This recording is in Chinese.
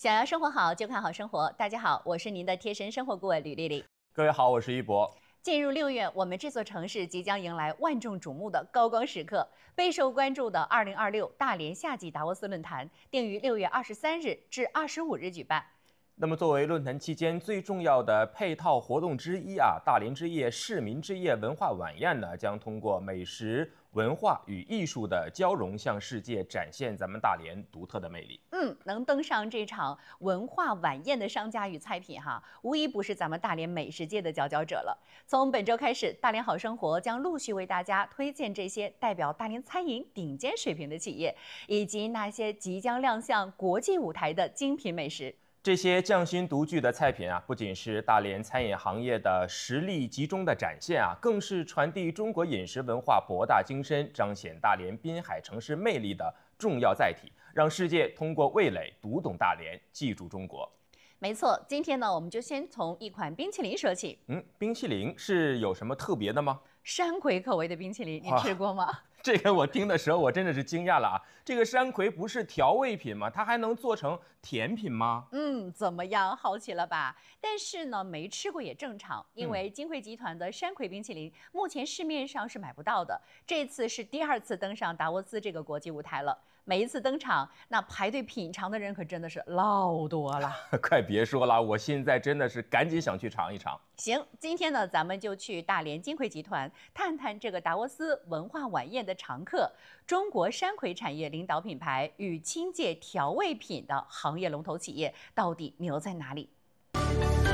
想要生活好，就看好生活。大家好，我是您的贴身生活顾问吕丽丽。 各位好，我是一博。 进入6月，我们这座城市即将迎来万众瞩目的高光时刻，备受关注的2026大连夏季达沃斯论坛定于6月23日至25日举办。 那么，作为论坛期间最重要的配套活动之一大连之夜市民之夜文化晚宴呢，将通过美食、文化与艺术的交融，向世界展现咱们大连独特的魅力。 能登上这场文化晚宴的商家与菜品无疑不是咱们大连美食界的佼佼者了。从本周开始，大连好生活将陆续为大家推荐这些代表大连餐饮顶尖水平的企业，以及那些即将亮相国际舞台的精品美食。 这些匠心独具的菜品不仅是大连餐饮行业的实力集中的展现更是传递中国饮食文化博大精深、彰显大连滨海城市魅力的重要载体，让世界通过味蕾读懂大连，记住中国。 没错，今天呢，我们就先从一款冰淇淋说起。 冰淇淋是有什么特别的吗？ 山葵口味的冰淇淋，你吃过吗？ 这个我听的时候，我真的是惊讶了这个山葵不是调味品吗？它还能做成甜品吗？ 怎么样？好奇了吧？但是呢，没吃过也正常，因为金汇集团的山葵冰淇淋目前市面上是买不到的。这次是第2次登上达沃斯这个国际舞台了。每一次登场，那排队品尝的人可真的是老多了。 快别说了，我现在真的是赶紧想去尝一尝。 行，今天呢，咱们就去大连金汇集团探探这个达沃斯文化晚宴的常客，中国山葵产业领导品牌与清界调味品的行业龙头企业到底牛在哪里？